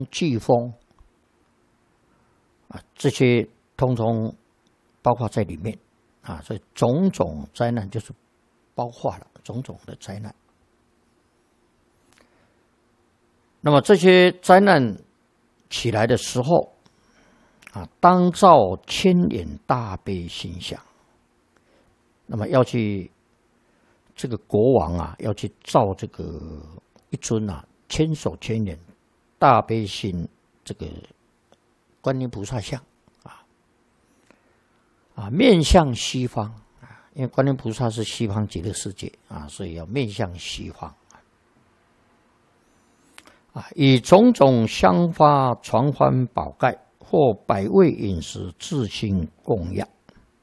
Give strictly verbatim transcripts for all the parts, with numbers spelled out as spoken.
飓风啊，这些通通包括在里面啊，所以种种灾难就是包括了种种的灾难。那么这些灾难起来的时候啊，当造千眼大悲心想。那么要去这个国王啊，要去造这个一尊啊千手千眼大悲心这个观音菩萨像啊啊，面向西方啊，因为观音菩萨是西方极乐世界啊，所以要面向西方啊，以种种香花传欢宝盖或百味饮食自心供养。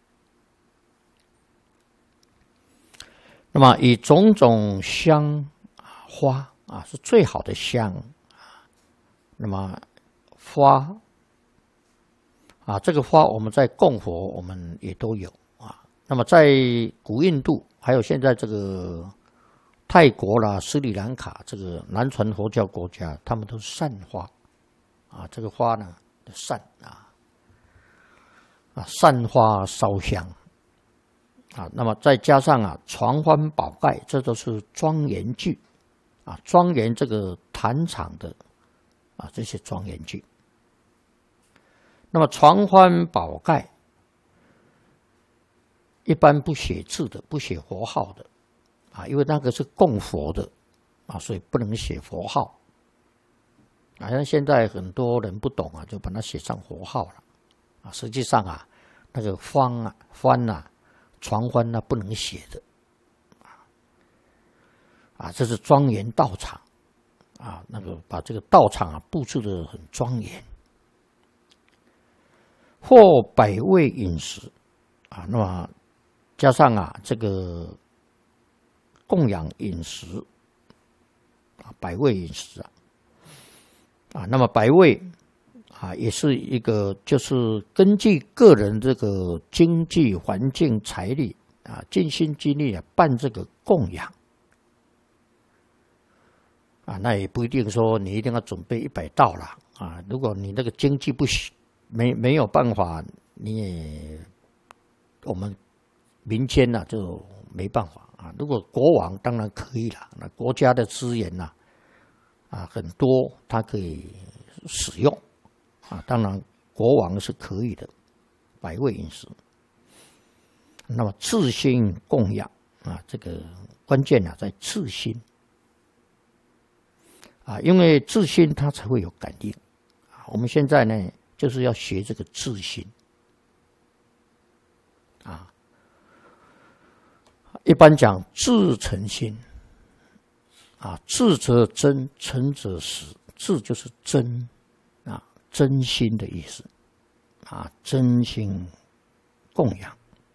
那么以种种香花啊，是最好的香啊。那么花啊，这个花我们在供佛我们也都有啊。那么在古印度，还有现在这个泰国啦、斯里兰卡这个南传佛教国家，他们都是散花啊。这个花呢，散啊啊，散花烧香。啊，那么再加上啊，传欢宝盖，这都是庄严句啊，庄严这个坛场的啊这些庄严句。那么传欢宝盖，一般不写字的，不写佛号的啊，因为那个是供佛的啊，所以不能写佛号。好像现在很多人不懂啊，就把它写上佛号了啊。实际上啊，那个方啊、欢啊。传欢那不能写的啊，这是庄严道场啊，那个把这个道场啊布置得很庄严。或百味饮食啊，那么加上啊这个供养饮食啊，百味饮食啊啊，那么百味。啊，也是一个，就是根据个人这个经济环境、财力啊，尽心尽力啊，办这个供养啊，那也不一定说你一定要准备一百道啦啊。如果你那个经济不没没有办法，你也我们民间呐、啊、就没办法啊。如果国王当然可以了，那国家的资源呐 啊, 啊很多，它可以使用。啊，当然，国王是可以的，百味饮食。那么自心供养啊，这个关键啊在自心啊，因为自心它才会有感应啊。我们现在呢，就是要学这个自心啊。一般讲自诚心啊，自则真，诚则实。自就是真。真心的意思啊，真心供养。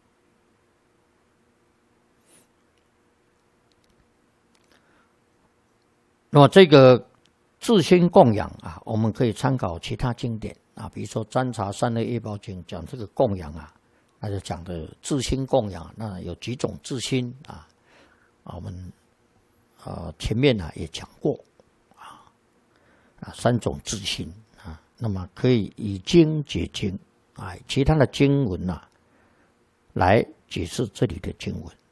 那么这个自心供养啊，我们可以参考其他经典啊，比如说《占察三昧业报经》讲这个供养啊，那就讲的自心供养，那有几种自心啊啊，我们呃前面呢、啊、也讲过啊啊三种自心。那么可以以经解经啊，其他的经文呐、啊，来解释这里的经文。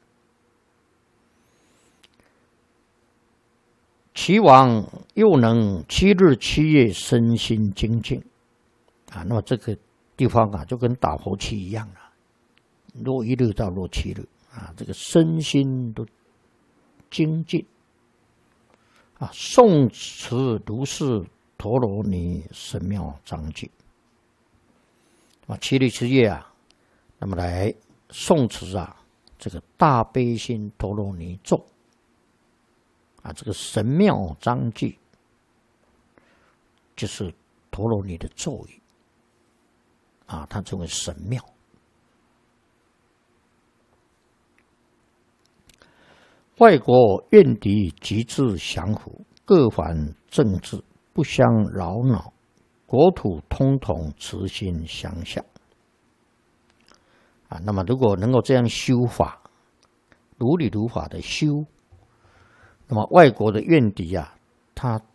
齐王又能七日七夜身心精进啊，那么这个地方啊，就跟打佛七一样啊，若一日到若七日啊，这个身心都精进啊，诵持如是。陀罗尼神妙章句啊，七日七夜啊，那么来诵持啊，这个大悲心陀罗尼咒啊，这个神妙章句就是陀罗尼的咒语啊，它称为神妙。外国怨敌极致降服，各凡政治。不相扰恼，国土通统慈心相向啊。那么，如果能够这样修法，如理如法的修，那么外国的怨敌啊，他